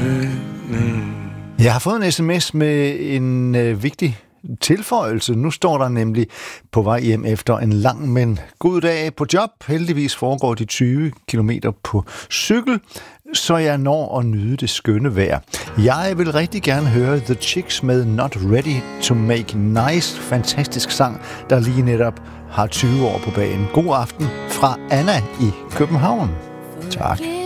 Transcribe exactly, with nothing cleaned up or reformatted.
Jeg har fået en sms med en øh, vigtig tilføjelse. Nu står der nemlig på vej hjem efter en lang, men god dag på job. Heldigvis foregår de tyve kilometer på cykel, så jeg når at nyde det skønne vejr. Jeg vil rigtig gerne høre The Chicks med Not Ready to Make Nice. Fantastisk sang, der lige netop har tyve år på banen. God aften fra Anna i København. Tak.